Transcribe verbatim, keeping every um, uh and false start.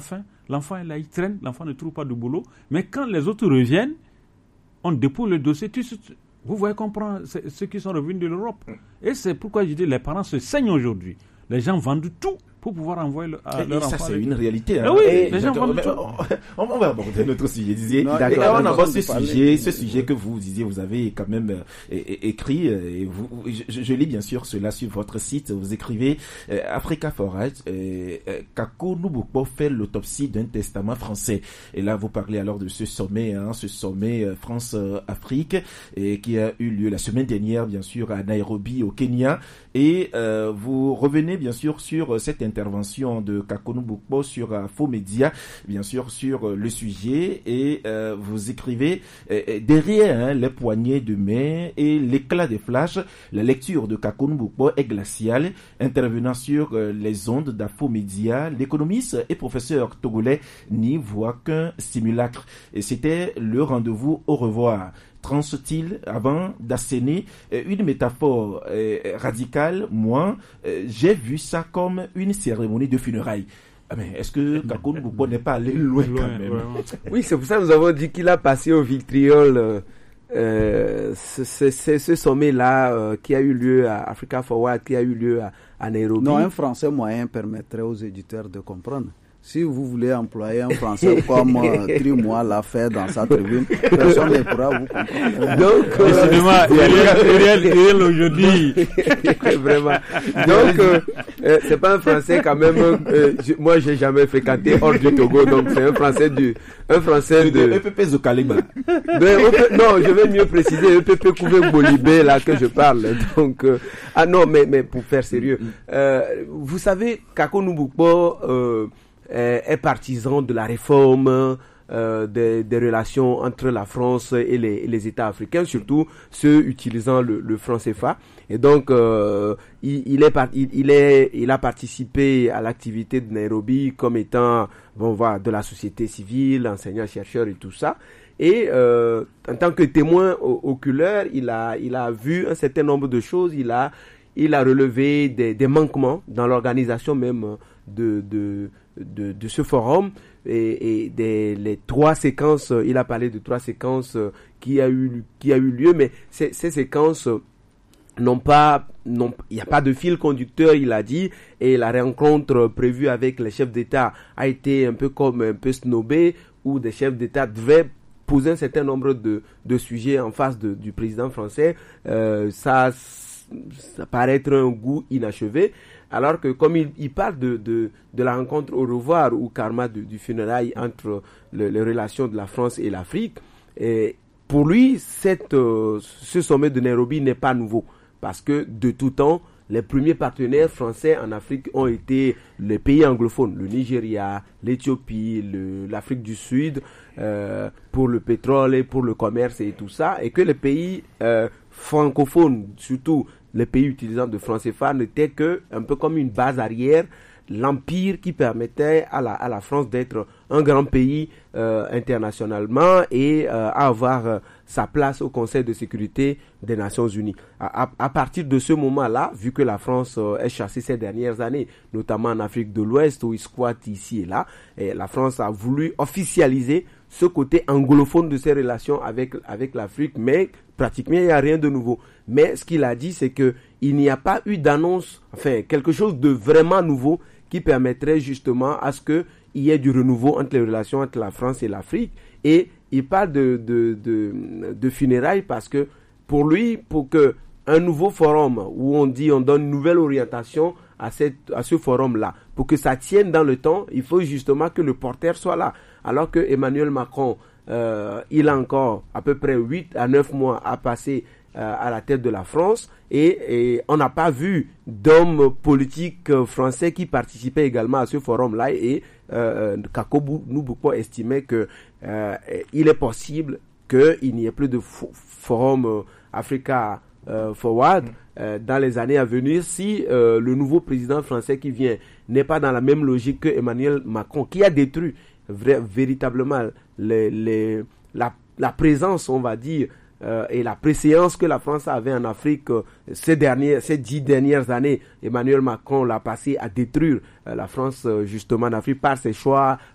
faim, l'enfant est là, il traîne, l'enfant ne trouve pas de boulot. Mais quand les autres reviennent, on dépose le dossier. Tu, vous voyez comprendre ceux qui sont revenus de l'Europe. Et c'est pourquoi je dis les parents se saignent aujourd'hui. Les gens vendent tout pour pouvoir envoyer le, à et leur ça, enfant. c'est une réalité. Hein. Ah oui, et les gens vendent tout. On, on va aborder notre sujet. Disiez, non, d'accord, et on aborde ce sujet, ce sujet oui. que vous disiez, vous avez quand même euh, é- écrit. Et vous, je, je lis bien sûr cela sur votre site. Vous écrivez euh, Africa Forage, euh, euh, Kako Nubukpo fait l'autopsie d'un testament français. Et là, vous parlez alors de ce sommet, hein, ce sommet euh, France-Afrique, et qui a eu lieu la semaine dernière, bien sûr, à Nairobi, au Kenya. Et euh, vous revenez bien sûr sur cette intervention de Kako Nubukpo sur euh, Faux Média, bien sûr sur euh, le sujet, et euh, vous écrivez euh, derrière hein, les poignées de main et l'éclat des flashs, la lecture de Kako Nubukpo est glaciale. Intervenant sur euh, les ondes d'Afo Média, l'économiste et professeur togolais n'y voit qu'un simulacre. Et c'était le rendez-vous au revoir. Tranche-t-il avant d'asséner une métaphore euh, radicale? Moi, euh, j'ai vu ça comme une cérémonie de funérailles. Mais est-ce que Kako Nubukpo n'est pas allé loin, loin quand même? Ouais, ouais. Oui, c'est pour ça que nous avons dit qu'il a passé au vitriol euh, euh, ce, ce, ce, ce sommet-là euh, qui a eu lieu à Africa Forward, qui a eu lieu à, à Nairobi. Non, un français moyen permettrait aux éditeurs de comprendre. Si vous voulez employer un Français comme euh, Trimois l'a fait dans sa tribune, personne ne pourra vous comprendre. Donc, euh, Uriel aujourd'hui. Vraiment. Donc, euh, euh, c'est pas un Français quand même. Euh, je, moi, j'ai jamais fréquenté hors du Togo, donc c'est un Français du, un Français de. E P P Zokaliba. Non, je vais mieux préciser. E P P Kouvé Bolibé là que je parle. Donc, euh, ah non, mais mais pour faire sérieux, euh, vous savez, Kako Nubukpo. Euh, est partisan de la réforme euh, des, des relations entre la France et les, et les États africains, surtout ceux utilisant le, le franc C F A. Et donc, euh, il, il, est, il, il, est, il a participé à l'activité de Nairobi comme étant bon, voilà, de la société civile, enseignant-chercheur et tout ça. Et euh, en tant que témoin oculaire, il a, il a vu un certain nombre de choses. Il a, il a relevé des, des manquements dans l'organisation même de... de De, de ce forum et, et des, les trois séquences, il a parlé de trois séquences qui a eu, qui a eu lieu, mais ces, ces séquences n'ont pas, n'ont, il n'y a pas de fil conducteur, il a dit, et la rencontre prévue avec les chefs d'État a été un peu comme un peu snobée, où des chefs d'État devaient poser un certain nombre de, de sujets en face de, du président français. Euh, ça, ça paraît être un goût inachevé. Alors que comme il, il parle de, de, de la rencontre au revoir ou karma du, du funérail entre le, les relations de la France et l'Afrique, et pour lui, cette, euh, ce sommet de Nairobi n'est pas nouveau. Parce que de tout temps, les premiers partenaires français en Afrique ont été les pays anglophones, le Nigeria, l'Éthiopie, le, l'Afrique du Sud, euh, pour le pétrole et pour le commerce et tout ça. Et que les pays euh, francophones, surtout les pays utilisant de franc C F A, n'étaient que un peu comme une base arrière, l'empire qui permettait à la, à la France d'être un grand pays euh, internationalement et euh, à avoir euh, sa place au Conseil de sécurité des Nations Unies. À, à, à partir de ce moment-là, vu que la France euh, est chassée ces dernières années, notamment en Afrique de l'Ouest où il squatte ici et là, et la France a voulu officialiser ce côté anglophone de ses relations avec, avec l'Afrique, mais pratiquement il n'y a rien de nouveau. Mais ce qu'il a dit, c'est que il n'y a pas eu d'annonce, enfin quelque chose de vraiment nouveau qui permettrait justement à ce qu'il y ait du renouveau entre les relations entre la France et l'Afrique. Et il parle de, de, de, de funérailles parce que pour lui, pour que un nouveau forum où on dit on donne une nouvelle orientation à, cette, à ce forum-là, pour que ça tienne dans le temps, il faut justement que le porteur soit là. Alors que Emmanuel Macron, euh, il a encore à peu près huit à neuf mois à passer euh, à la tête de la France et, et on n'a pas vu d'hommes politiques français qui participaient également à ce forum-là et euh, Kako Nubukpo estimait que euh, il est possible qu'il n'y ait plus de f- forum euh, Africa euh, Forward euh, dans les années à venir si euh, le nouveau président français qui vient n'est pas dans la même logique que Emmanuel Macron qui a détruit vrai, véritablement les, les, la, la présence, on va dire, euh, et la préséance que la France avait en Afrique euh, ces dernières, ces dix dernières années. Emmanuel Macron l'a passé à détruire euh, la France euh, justement en Afrique par ses choix,